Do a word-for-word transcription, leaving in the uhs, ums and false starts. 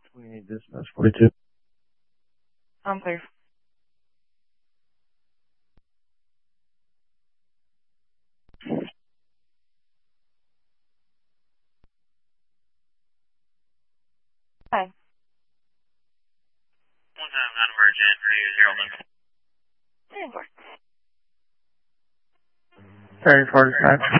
We need dispatch forty-two. I'm clear. Hi. One time non-emergent, three zero one. Ten four. Thirty-four dispatch.